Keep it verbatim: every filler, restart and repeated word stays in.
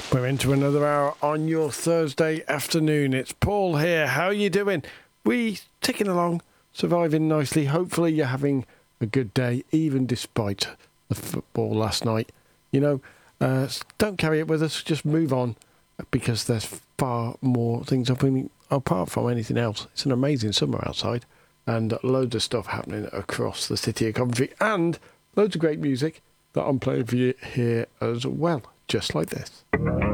We're into another hour on your Thursday afternoon. It's Paul here. How are you doing? We ticking along, surviving nicely. Hopefully you're having a good day, even despite the football last night. You know, uh, don't carry it with us. Just move on, because there's far more things happening apart from anything else. It's an amazing summer outside, and loads of stuff happening across the city of Coventry, and loads of great music that I'm playing for you here as well, just like this.